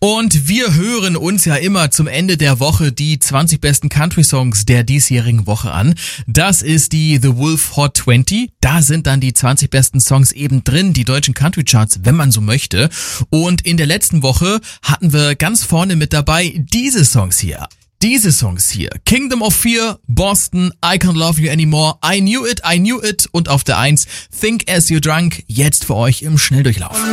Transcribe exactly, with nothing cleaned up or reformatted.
Und wir hören uns ja immer zum Ende der Woche die zwanzig besten Country-Songs der diesjährigen Woche an. Das ist die The Wolf Hot zwanzig. Da sind dann die zwanzig besten Songs eben drin, die deutschen Country-Charts, wenn man so möchte. Und in der letzten Woche hatten wir ganz vorne mit dabei diese Songs hier. Diese Songs hier. Kingdom of Fear, Boston, I Can't Love You Anymore, I Knew It, I Knew It und auf der eins Think As You Drunk, jetzt für euch im Schnelldurchlauf.